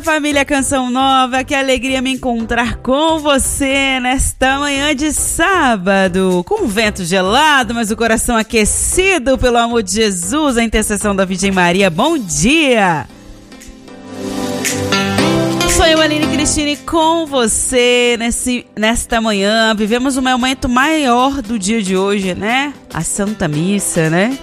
Família Canção Nova, que alegria me encontrar com você nesta manhã de sábado, com o vento gelado, mas o coração aquecido pelo amor de Jesus, a intercessão da Virgem Maria. Bom dia! Sou eu, Aline Cristine, com você nesta manhã. Vivemos o momento maior do dia de hoje, né? A Santa Missa, né?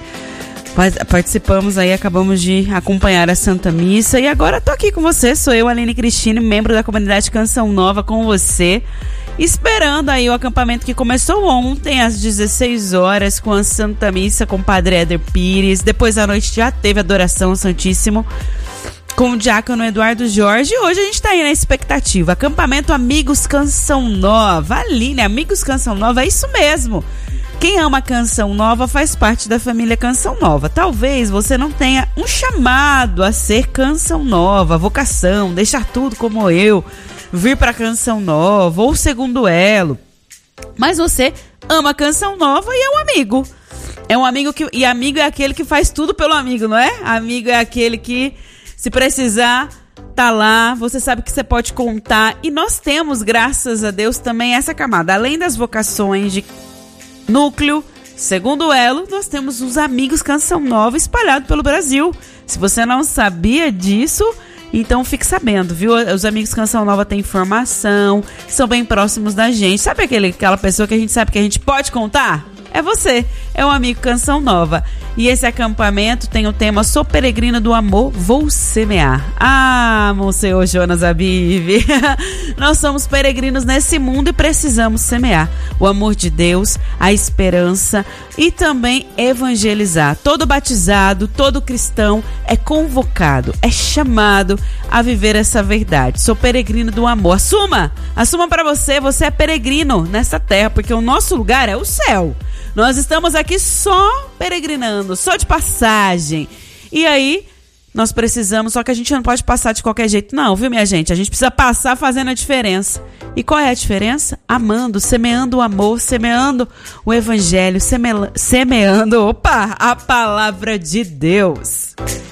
Participamos aí, acabamos de acompanhar a Santa Missa e agora tô aqui com você, sou eu, Aline Cristine, membro da comunidade Canção Nova, com você, esperando aí o acampamento que começou ontem às 16 horas com a Santa Missa com o Padre Éder Pires. Depois da noite já teve adoração ao Santíssimo com o diácono Eduardo Jorge e hoje a gente tá aí na expectativa, acampamento Amigos Canção Nova. Aline, Amigos Canção Nova, é isso mesmo. Quem ama Canção Nova faz parte da família Canção Nova. Talvez você não tenha um chamado a ser Canção Nova, vocação, deixar tudo como eu, vir para Canção Nova ou segundo elo. Mas você ama Canção Nova e é um amigo. É um amigo e amigo é aquele que faz tudo pelo amigo, não é? Amigo é aquele que, se precisar, tá lá, você sabe que você pode contar. E nós temos, graças a Deus, também essa camada. Além das vocações de núcleo, segundo elo, nós temos os Amigos Canção Nova espalhados pelo Brasil. Se você não sabia disso, então fique sabendo, viu? Os Amigos Canção Nova têm informação, são bem próximos da gente. Sabe aquela pessoa que a gente sabe que a gente pode contar? É você, é um Amigo Canção Nova. E esse acampamento tem o tema Sou Peregrino do Amor, Vou Semear. Ah, Monsenhor Jonas Abib, nós somos peregrinos nesse mundo e precisamos semear o amor de Deus, a esperança e também evangelizar. Todo batizado, todo cristão é convocado, é chamado a viver essa verdade. Sou peregrino do amor. Assuma para você é peregrino nessa terra, porque o nosso lugar é o céu. Nós estamos aqui só peregrinando, só de passagem. E aí, nós precisamos, só que a gente não pode passar de qualquer jeito não, viu, minha gente? A gente precisa passar fazendo a diferença. E qual é a diferença? Amando, semeando o amor, semeando o evangelho, semeando, a palavra de Deus.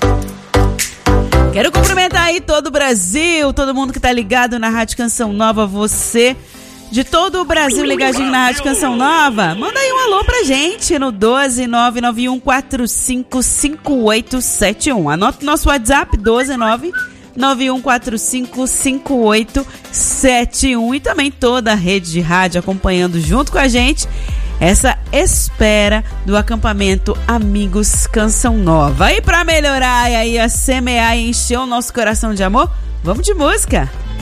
Quero cumprimentar aí todo o Brasil, todo mundo que tá ligado na Rádio Canção Nova, você de todo o Brasil ligadinho na Rádio Canção Nova, manda aí um alô pra gente no 12991455871. Anota o nosso WhatsApp, 12991455871, e também toda a rede de rádio acompanhando junto com a gente essa espera do acampamento Amigos Canção Nova. E pra melhorar e aí a semear e encher o nosso coração de amor, vamos de música.